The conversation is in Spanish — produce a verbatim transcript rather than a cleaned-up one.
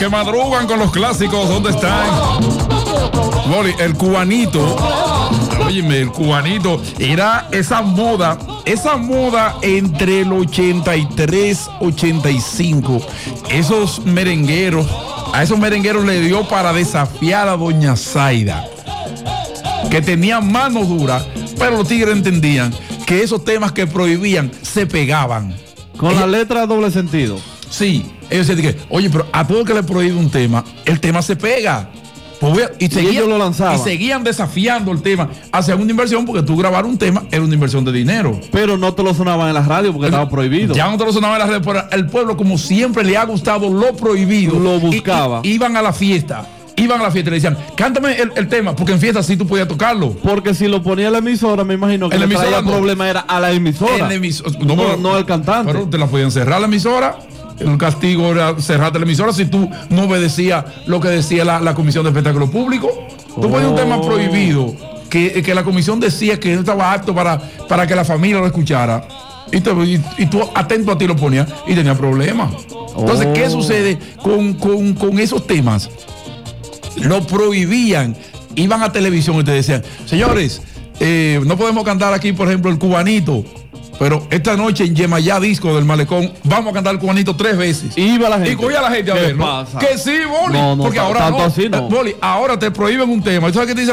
que madrugan con los clásicos, ¿dónde están? Boli, el cubanito, óyeme, el cubanito, era esa moda, esa moda entre el ochenta y tres, ochenta y cinco, esos merengueros, a esos merengueros le dio para desafiar a doña Zaida, que tenía mano dura, pero los tigres entendían que esos temas que prohibían se pegaban. Con la letra doble sentido. Sí, ellos decían que, oye, pero a todo el que le prohíbe un tema, el tema se pega. Pues, y, seguían, y ellos lo lanzaban. Y seguían desafiando el tema. Hacían una inversión porque tú grabar un tema era una inversión de dinero. Pero no te lo sonaban en la radio porque pero, estaba prohibido. Ya no te lo sonaban en la radio, pero el pueblo, como siempre le ha gustado lo prohibido, lo buscaba. Y, y, iban a la fiesta. Iban a la fiesta y le decían, cántame el, el tema, porque en fiesta sí tú podías tocarlo. Porque si lo ponía la emisora, me imagino que el no. problema era a la emisora. El emisor, no, no, no al cantante. Pero te la podían cerrar la emisora. El castigo era cerrarte la emisora si tú no obedecías lo que decía la, la Comisión de Espectáculo Público. Tú oh. ponías un tema prohibido que, que la comisión decía que no estaba apto para, para que la familia lo escuchara. Y, te, y, y tú atento a ti lo ponías y tenía problemas. Entonces, oh. ¿qué sucede con, con, con esos temas? Lo prohibían, iban a televisión y te decían, señores, eh, no podemos cantar aquí, por ejemplo, el cubanito, pero esta noche en Yemayá Disco del Malecón vamos a cantar el cubanito tres veces. Y iba la gente. Y cogía la gente a ver, ¿no? Que sí, Boli, no, no, porque t- ahora no, así no. Boli, ahora te prohíben un tema. ¿Y tú sabes qué te dice